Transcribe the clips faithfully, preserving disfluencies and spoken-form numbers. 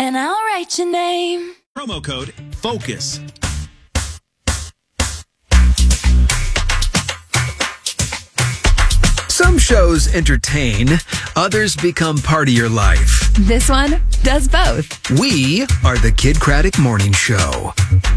and I'll write your name. Promo code FOCUS. Some shows entertain, others become part of your life. This one does both. We are the Kid Craddock Morning Show.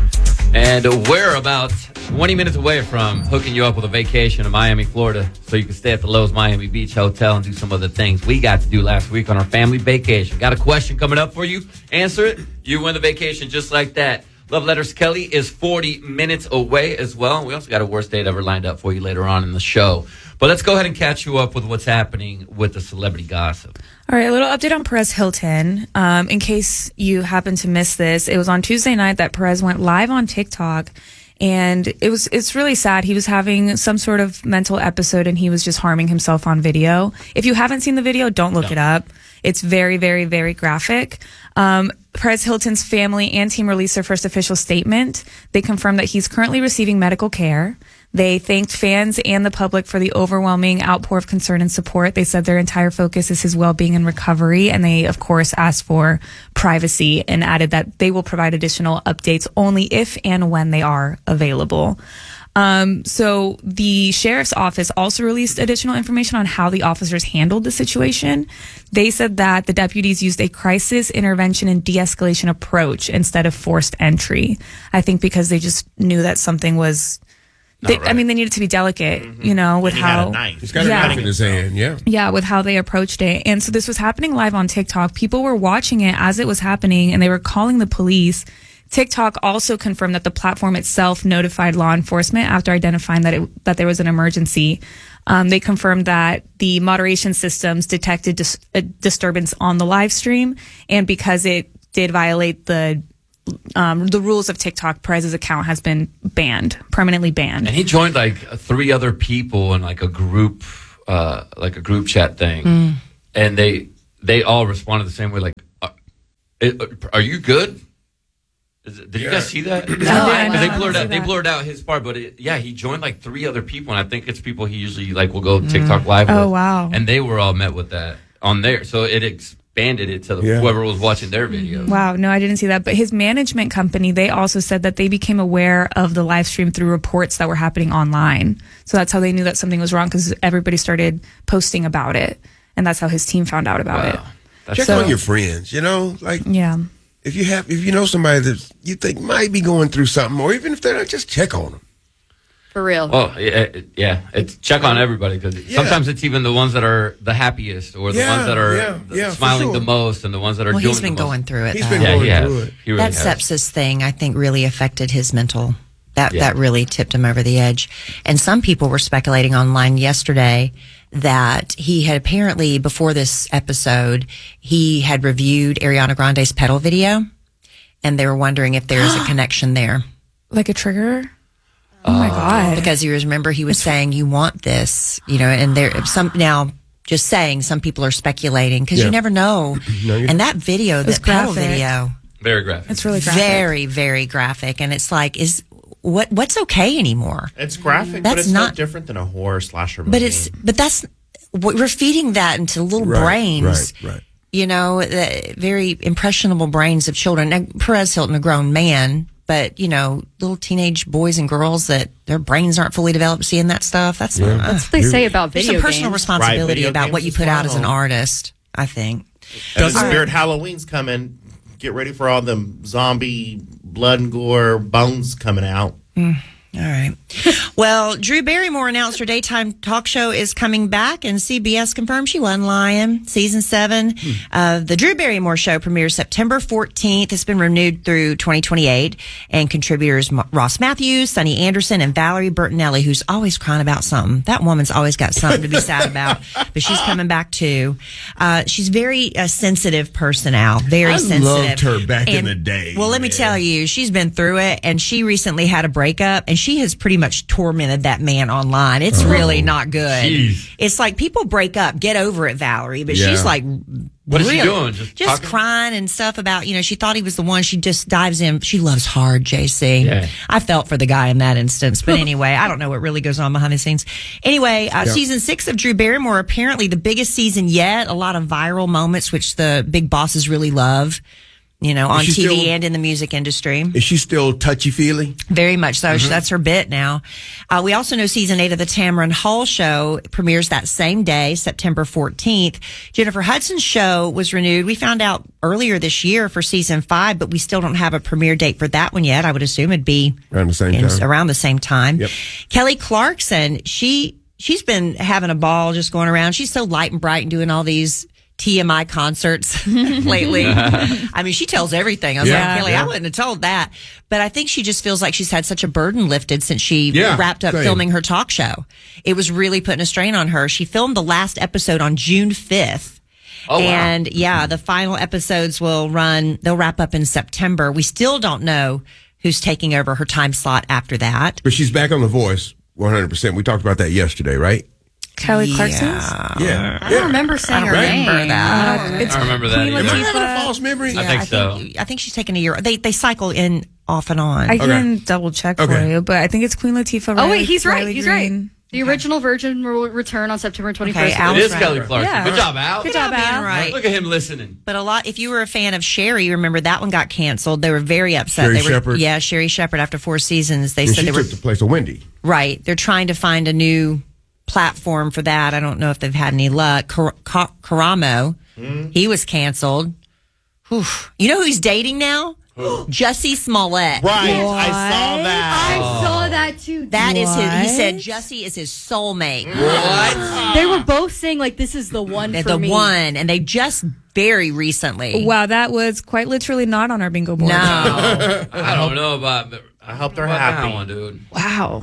And we're about twenty minutes away from hooking you up with a vacation in Miami, Florida, so you can stay at the Lowe's Miami Beach Hotel and do some other things we got to do last week on our family vacation. Got a question coming up for you? Answer it. You win the vacation just like that. Love Letters Kelly is forty minutes away as well. We also got a worst date ever lined up for you later on in the show. But let's go ahead and catch you up with what's happening with the celebrity gossip. All right, a little update on Perez Hilton. Um, in case you happen to miss this, it was on Tuesday night that Perez went live on TikTok, and it was it's really sad. He was having some sort of mental episode, and he was just harming himself on video. If you haven't seen the video, don't look no. it up. It's very, very, very graphic. Um, Perez Hilton's family and team released their first official statement. They confirmed that he's currently receiving medical care. They thanked fans and the public for the overwhelming outpour of concern and support. They said their entire focus is his well-being and recovery, and they, of course, asked for privacy and added that they will provide additional updates only if and when they are available. Um, so the sheriff's office also released additional information on how the officers handled the situation. They said that the deputies used a crisis intervention and de-escalation approach instead of forced entry. I think because they just knew that something was... They, right. I mean, they needed to be delicate, mm-hmm. you know, with and he how... Had a knife. He's got yeah. a knife in his hand, yeah. Yeah, with how they approached it. And so this was happening live on TikTok. People were watching it as it was happening, and they were calling the police. TikTok also confirmed that the platform itself notified law enforcement after identifying that it, that there was an emergency. Um, they confirmed that the moderation systems detected dis- a disturbance on the live stream, and because it did violate the um, the rules of TikTok, Perez's account has been banned, permanently banned. And he joined like three other people in like a group, uh, like a group chat thing, mm. and they they all responded the same way, like, "Are, are you good?" Is it, did yeah. you guys see that? No, I they blurred out. They blurred out his part, but it, yeah, he joined like three other people, and I think it's people he usually like will go TikTok mm. live with. Oh wow! And they were all met with that on there, so it expanded it to the, yeah. whoever was watching their videos. Wow, no, I didn't see that. But his management company, they also said that they became aware of the live stream through reports that were happening online. So that's how they knew that something was wrong, because everybody started posting about it, and that's how his team found out about wow. it. That's Check so, on your friends, you know, like yeah. If you have, if you know somebody that you think might be going through something, or even if they're not, just check on them. For real. Oh, yeah, yeah. It's check on everybody, because yeah. sometimes it's even the ones that are the happiest, or the yeah, ones that are yeah, yeah, smiling sure. the most, and the ones that are well, doing he's been the going most. through it. He's though. been yeah, going he through has. it. He really that has. sepsis thing, I think, really affected his mental. That yeah. that really tipped him over the edge. And some people were speculating online yesterday that he had apparently, before this episode, he had reviewed Ariana Grande's pedal video, and they were wondering if there is a connection there. Like a trigger? Oh, my God. Because you remember he was saying, you want this, you know, and there, some, now, just saying, some people are speculating, because yeah. you never know. No, and that video, that pedal video. Very graphic. It's really graphic. Very, very graphic. And it's like, is, what, what's okay anymore? It's graphic, that's but it's not no different than a horror slasher movie. But it's, but that's, we're feeding that into little right, brains. Right, right. You know, the very impressionable brains of children. Now, Perez Hilton, a grown man, but, you know, little teenage boys and girls that their brains aren't fully developed seeing that stuff. That's yeah. not, uh, That's what they say about video There's some personal games. responsibility right, about what you put well. out as an artist, I think. And the Spirit Halloween's coming. Get ready for all the zombie blood and gore bones coming out. Mm. All right. Well, Drew Barrymore announced her daytime talk show is coming back, and C B S confirmed she wasn't lying. Season seven of uh, the Drew Barrymore Show premieres September fourteenth. It's been renewed through twenty twenty-eight, and contributors M- Ross Matthews, Sonny Anderson, and Valerie Bertinelli, who's always crying about something. That woman's always got something to be sad about, but she's coming back too. Uh, she's very uh, sensitive person, Al. Very I sensitive. loved her back and, in the day. Well, let man. me tell you, she's been through it, and she recently had a breakup, and she has pretty much tormented that man online. It's oh, really not good. Geez. It's like people break up, get over it, Valerie, but Yeah. she's like, What is really, she doing? Just, just talking? crying and stuff about, you know, she thought he was the one. She just dives in. She loves hard, J C. Yeah. I felt for the guy in that instance. But anyway, I don't know what really goes on behind the scenes. Anyway, uh, Yeah. season six of Drew Barrymore, apparently the biggest season yet. A lot of viral moments, which the big bosses really love. you know, on she T V still- and in the music industry. Is she still touchy-feely? Very much so. That's her bit now. Uh, we also know season eight of the Tamron Hall show premieres that same day, September fourteenth. Jennifer Hudson's show was renewed. We found out earlier this year for season five, but we still don't have a premiere date for that one yet. I would assume it'd be Around the same in- time. around the same time. Yep. Kelly Clarkson, she, she's been having a ball just going around. She's so light and bright and doing all these T M I concerts lately. I mean, she tells everything. I was Yeah, like, Kelly, yeah. I wouldn't have told that. But I think she just feels like she's had such a burden lifted since she Yeah, wrapped up same. filming her talk show. It was really putting a strain on her. She filmed the last episode on June fifth. Oh, wow. And yeah, the final episodes will run, they'll wrap up in September. We still don't know who's taking over her time slot after that. But she's back on The Voice, one hundred percent. We talked about that yesterday, right? Kelly Clarkson. Yeah. I don't remember saying her remember name. that. I don't- It's I remember that Queen either. Am I Latifah. having a false memory? I think so. I think she's taking a year. They they cycle in off and on. I Okay. can double check for Okay. you, but I think it's Queen Latifah. Oh Riley- wait, he's right. Riley He's Green. right. The original Virgin will return on September twenty-first. Okay, Al- It is right. Kelly Clarkson. Yeah. Good job, Al. Good job, being Al. right. Look at him listening. But a lot, if you were a fan of Sherry, remember that one got canceled. They were very upset. Sherry they were, Shepherd. Yeah, Sherry Shepherd after four seasons. They And said she they were, took the place of Wendy. right. They're trying to find a new platform for that. I don't know if they've had any luck. Car- Car- Karamo, he was canceled. Whew. You know who he's dating now? Jussie Smollett. Right. I saw that. I saw that too. That is his, he What? said Jussie is his soulmate. What? They were both saying like this is the one They're for the me. one, and they just very recently. Wow, that was quite literally not on our bingo board. No. I don't know about. I hope they're about happy. that one, dude. Wow.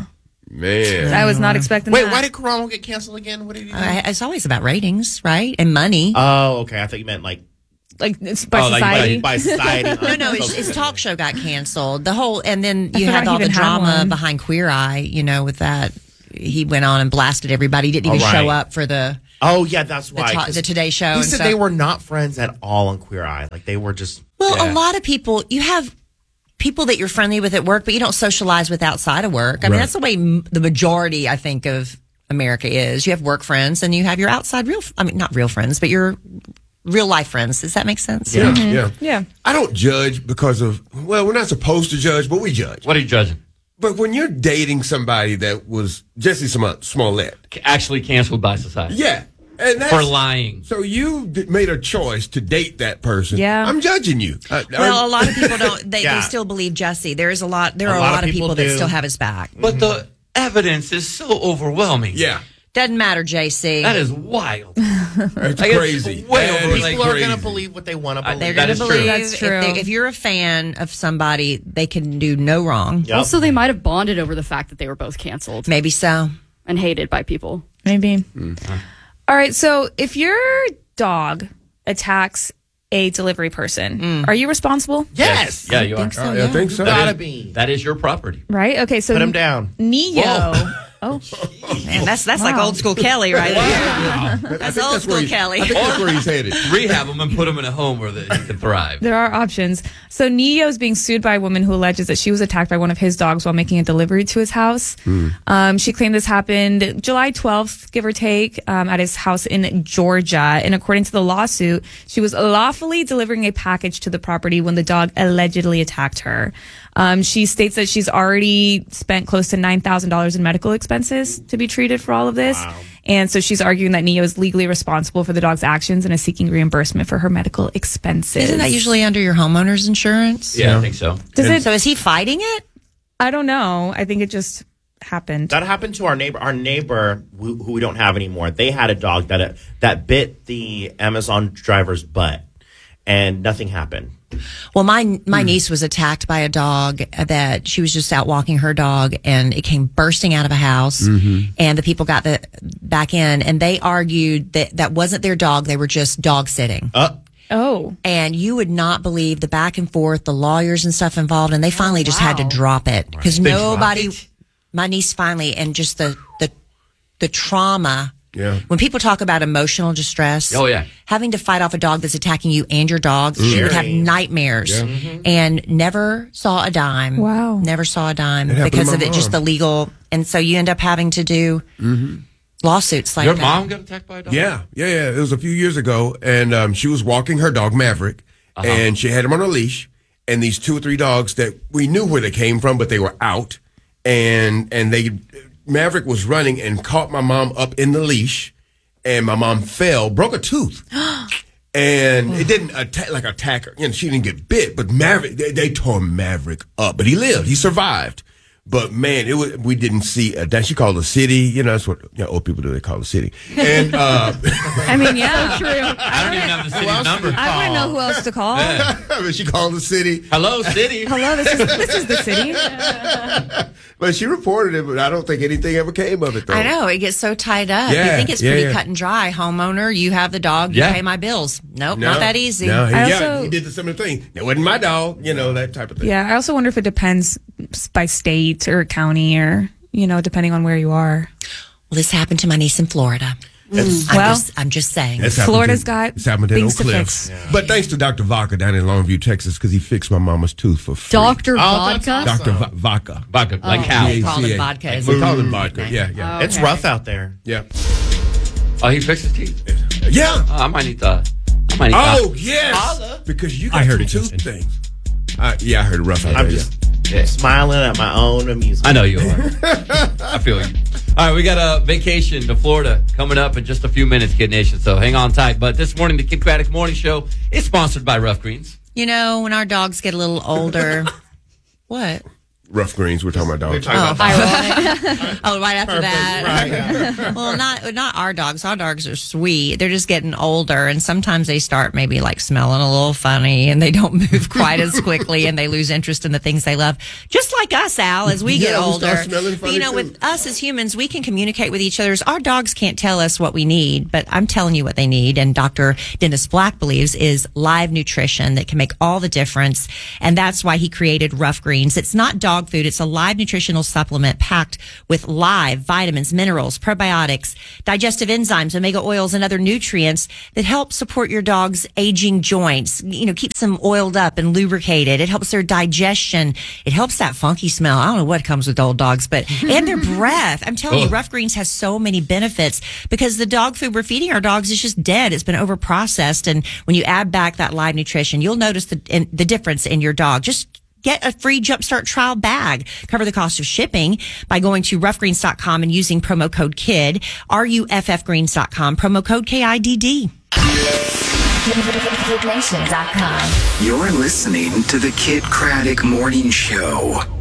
Man. I was not expecting Wait, that. why did Karamo get canceled again? What did he do? Uh, it's always about ratings, right? And money. oh, okay. I thought you meant like like it's by Oh, like by- society? by society. no, no, his, his talk show got canceled. The whole, and then you forgot had he all the even had drama one. behind Queer Eye, you know, with that. He went on and blasted everybody. He didn't even Oh, right. show up for the, Oh, yeah, that's the, why. ta- 'cause the Today Show. He and said stuff. they were not friends at all on Queer Eye. Like they were just. Well, yeah. a lot of people, you have people that you're friendly with at work, but you don't socialize with outside of work. I mean, Right. that's the way m- the majority, I think, of America is. You have work friends and you have your outside real, I mean, not real friends, but your real life friends. Does that make sense? Yeah, yeah. Yeah. I don't judge because of, well, we're not supposed to judge, but we judge. What are you judging? But when you're dating somebody that was Jesse Sm- Smollett, Actually canceled by society. yeah. And that's, For lying. So you d- made a choice to date that person. Yeah. I'm judging you. I, Well, a lot of people don't, they, Yeah. they still believe Jesse. There is a lot, there A are a lot lot, of of people, people that do. still have his back. But the evidence is so overwhelming. yeah. Doesn't matter, J C. That is wild. It's Like, it's crazy. way That over, is like, People are going to crazy. believe what they want to I- believe. They're That going to is true. believe That's if, true. they, if you're a fan of somebody, they can do no wrong. Yep. Also, they might have bonded over the fact that they were both canceled Maybe so. and hated by people. Maybe. All right. So if your dog attacks a delivery person, are you responsible? Yes. Yeah, you are. think so. I, I think so. Gotta is- be. That is your property. Right. Okay. So Put him down. Neo. Oh, Man, that's that's like Wow. old school Kelly right there. I That's think old where school he's- Kelly. I think that's where he's headed. Rehab him and put him in a home where they he can thrive. there are options. So Neo is being sued by a woman who alleges that she was attacked by one of his dogs while making a delivery to his house. Um, she claimed this happened July twelfth, give or take, um, at his house in Georgia. And according to the lawsuit, she was lawfully delivering a package to the property when the dog allegedly attacked her. Um, she states that she's already spent close to nine thousand dollars in medical expenses to be treated for all of this. And so she's arguing that Neo is legally responsible for the dog's actions and is seeking reimbursement for her medical expenses. Isn't that usually under your homeowner's insurance? Yeah, I think so. Does it? So is he fighting it? I don't know. I think it just happened. That happened to our neighbor. Our neighbor, who, who we don't have anymore, they had a dog that that bit the Amazon driver's butt, and nothing happened. Well, my my niece was attacked by a dog that she was just out walking her dog, and it came bursting out of a house, and the people got the back in, and they argued that that wasn't their dog; they were just dog sitting. Uh, Oh, And you would not believe the back and forth, the lawyers and stuff involved, and they finally just had to drop it because They dropped nobody. it? My niece finally, and just the the the trauma. Yeah. When people talk about emotional distress, Oh, yeah. having to fight off a dog that's attacking you and your dog, she would have Scary. nightmares, and never saw a dime. Wow. never saw a dime It happened to because my of it, just the mom. legal, and so you end up having to do lawsuits like Your that. mom got attacked by a dog? Yeah, yeah, yeah. It was a few years ago, and um, she was walking her dog Maverick, uh-huh. and she had him on a leash. And these two or three dogs that we knew where they came from, but they were out, and and they Maverick was running and caught my mom up in the leash, and my mom fell, broke a tooth, and it didn't attack like attack her. You know, she didn't get bit, but Maverick they, they tore Maverick up, but he lived, he survived. But man, it was we didn't see a dance. She called the city, you know, that's what you know, old people do. They call the city. And uh, I mean, yeah, True. I don't even have the city's number. I wouldn't know who else to call. Yeah. but she called the city. Hello, city. Hello, this is this is the city. But she reported it, but I don't think anything ever came of it, though. I know. It gets so tied up. Yeah, you think it's yeah, pretty yeah. cut and dry. Homeowner, you have the dog, you Yeah. pay my bills. Nope, No, not that easy. No, he, I yeah, also- he did the similar thing. It wasn't my dog, you know, that type of thing. Yeah, I also wonder if it depends by state or county or, you know, depending on where you are. Well, this happened to my niece in Florida. It's, I'm, Well, just, I'm just saying. it's happened Florida's to- got it's happened to things Oak to Cliff. fix. But thanks to Doctor Vaca down in Longview, Texas, because he fixed my mama's tooth for free. Doctor Oh, that's Vodka. Doctor Va- Vaca. Vodka, like cow. They call it vodka. We It's call a- him vodka. Yeah, yeah. It's rough out there. Yeah. Oh, he fixed his teeth. Yeah. Oh, I might need to. I might need Oh, to. yes. Because you got I heard some it, tooth Justin. things. Uh, yeah, I heard it rough out I'm there. just Yeah. smiling at my own amusement. I know you are. I feel you. All right, we got a vacation to Florida coming up in just a few minutes, Kid Nation, so hang on tight. But this morning, the Kid Craddock Morning Show is sponsored by Rough Greens. You know, when our dogs get a little older. What? Rough greens. We're talking about dogs. Oh, Ironic. oh, right after that. Right, yeah. Well, not not our dogs. Our dogs are sweet. They're just getting older, and sometimes they start maybe like smelling a little funny, and they don't move quite as quickly, and they lose interest in the things they love. Just like us, Al, as we Yeah, get we older. start smelling But, funny, you know, too. with us as humans, we can communicate with each other. Our dogs can't tell us what we need, but I'm telling you what they need. And Doctor Dennis Black believes is live nutrition that can make all the difference, and that's why he created Rough Greens. It's not dog food; it's a live nutritional supplement packed with live vitamins, minerals, probiotics, digestive enzymes, omega oils, and other nutrients that help support your dog's aging joints. You know, keeps them oiled up and lubricated. It helps their digestion. It helps that funky smell. I don't know what comes with old dogs, but and their breath. I'm telling you, Rough Greens has so many benefits because the dog food we're feeding our dogs is just dead. It's been overprocessed, and when you add back that live nutrition, you'll notice the in, the difference in your dog. Just get a free Jumpstart trial bag. Cover the cost of shipping by going to rough greens dot com and using promo code KID, R U F F greens dot com, promo code K I D D. Kid Nation dot com. You're listening to the Kid Craddock Morning Show.